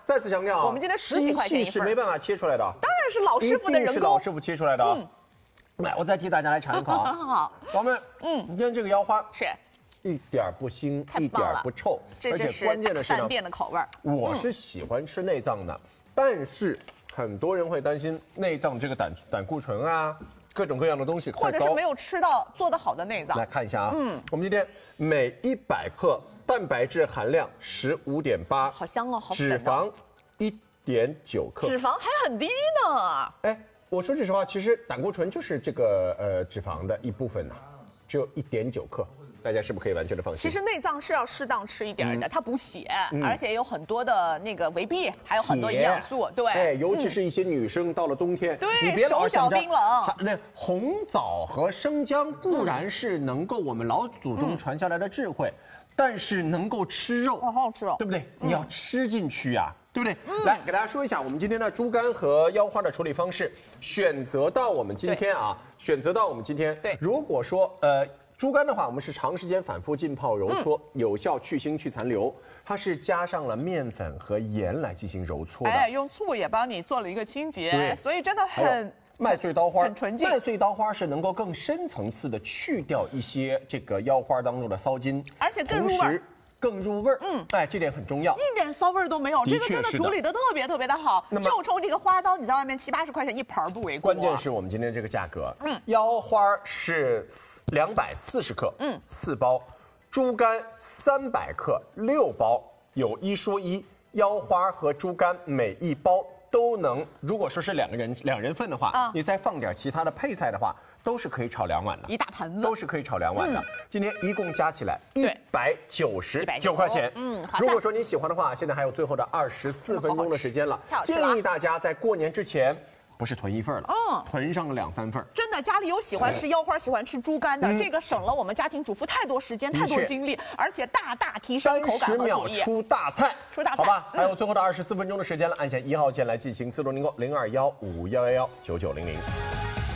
再次强调啊， 我们今天10几块钱一份， 是没办法切出来的， 当然是老师傅的人工， 是老师傅切出来的啊。来，我再替大家来尝一口啊。 好， 宝们，你看这个腰花是。 一点不腥，一点不臭，而且关键的是呢， 饭店的口味。 我是喜欢吃内脏的，但是很多人会担心内脏这个胆固醇啊，各种各样的东西或者是没有吃到做得好的内脏。 来看一下啊，我们今天每100克蛋白质含量15.8， 好香哦，好脂肪1.9克， 脂肪还很低呢。 哎，我说句实话，其实胆固醇就是这个脂肪的一部分呐，只有1.9克。 大家是不是可以完全的放心？ 其实内脏是要适当吃一点的，它补血，而且有很多的那个维 B， 还有很多营养素。对， 哎，尤其是一些女生到了冬天， 对， 你别老想着冰冷。 那红枣和生姜固然是能够我们老祖宗传下来的智慧，但是能够吃肉， 好好吃哦， 对不对？你要吃进去呀。 对不对？来给大家说一下，我们今天的猪肝和腰花的处理方式，选择到我们今天啊，选择到我们今天。 对， 如果说猪肝的话，我们是长时间反复浸泡揉搓，有效去腥去残留。它是加上了面粉和盐来进行揉搓的。 哎，用醋也帮你做了一个清洁，所以真的很。 麦穗刀花很纯净， 麦穗刀花是能够更深层次的去掉一些这个腰花当中的骚筋， 而且更入味。 更入味儿，哎，这点很重要， 一点骚味都没有，这个真的处理的特别特别的好。就冲这个花刀，你在外面70、80块钱一盘不为过。 关键是我们今天这个价格，腰花是240克，4包，猪肝300克6包，有一说一，腰花和猪肝每1包。 都能，如果说是两人份的话，你再放点其他的配菜的话，都是可以炒2碗的， 一大盆子都是可以炒2碗的。今天一共加起来199块钱。如果说你喜欢的话，现在还有最后的24分钟的时间了，建议大家在过年之前。 不是囤1份了，囤上了2、3份。 真的，家里有喜欢吃腰花、喜欢吃猪肝的，这个省了我们家庭主妇太多时间、太多精力，而且大大提升口感和 30秒出大菜，好吧？还有最后的24分钟的时间了，按下1号键来进行自动订购，0215119900。